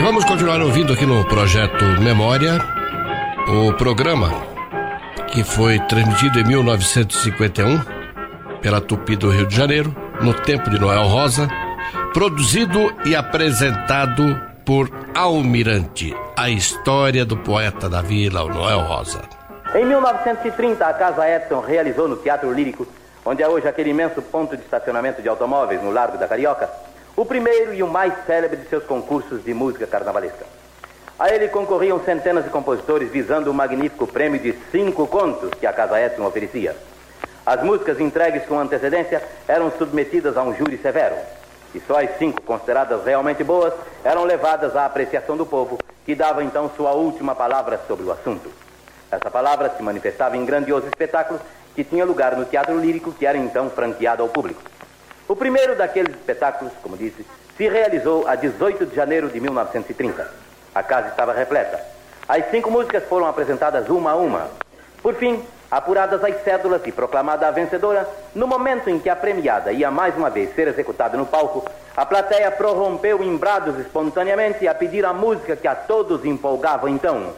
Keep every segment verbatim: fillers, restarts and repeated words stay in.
vamos continuar ouvindo aqui no Projeto Memória o programa que foi transmitido em mil novecentos e cinquenta e um pela Tupi do Rio de Janeiro, no tempo de Noel Rosa, produzido e apresentado por Almirante, a história do poeta da vila, o Noel Rosa. Em mil novecentos e trinta, a Casa Edson realizou no Teatro Lírico, onde é hoje aquele imenso ponto de estacionamento de automóveis no Largo da Carioca, o primeiro e o mais célebre de seus concursos de música carnavalesca. A ele concorriam centenas de compositores visando o magnífico prêmio de cinco contos que a Casa Edson oferecia. As músicas entregues com antecedência eram submetidas a um júri severo, e só as cinco consideradas realmente boas eram levadas à apreciação do povo, que dava então sua última palavra sobre o assunto. Essa palavra se manifestava em grandioso espetáculo que tinha lugar no Teatro Lírico, que era então franqueado ao público. O primeiro daqueles espetáculos, como disse, se realizou a dezoito de janeiro de mil novecentos e trinta. A casa estava repleta. As cinco músicas foram apresentadas uma a uma. Por fim, apuradas as cédulas e proclamada a vencedora, no momento em que a premiada ia mais uma vez ser executada no palco, a plateia prorrompeu em brados espontaneamente a pedir a música que a todos empolgava então.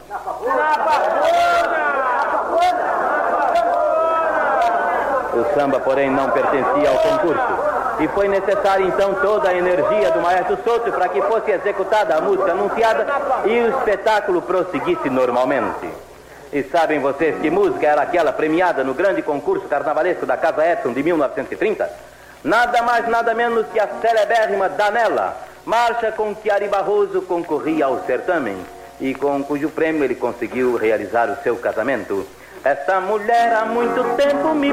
O samba, porém, não pertencia ao concurso. E foi necessária então toda a energia do maestro Souto para que fosse executada a música anunciada e o espetáculo prosseguisse normalmente. E sabem vocês que música era aquela premiada no grande concurso carnavalesco da Casa Edson de mil novecentos e trinta? Nada mais, nada menos que a celebérrima Danella, marcha com que Ari Barroso concorria ao certame e com cujo prêmio ele conseguiu realizar o seu casamento. Esta mulher há muito tempo me